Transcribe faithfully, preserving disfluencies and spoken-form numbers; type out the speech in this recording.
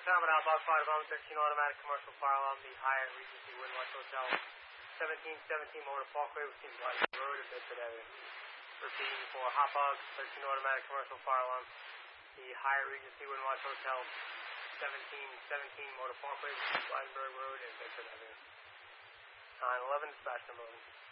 Falmouth Outbound Fire Department, thirteen automatic commercial fire alarm, the Hyatt Regency Windwatch Hotel, seventeen seventeen Motor Parkway, within White Road in Bedford Avenue. Repeating for Hot Dogs, thirteen automatic commercial fire alarm, the Hyatt Regency Windwatch Hotel, seventeen seventeen Motor Parkway, Blydenburg Road in Bedford Avenue. nine eleven dispatch number eleven.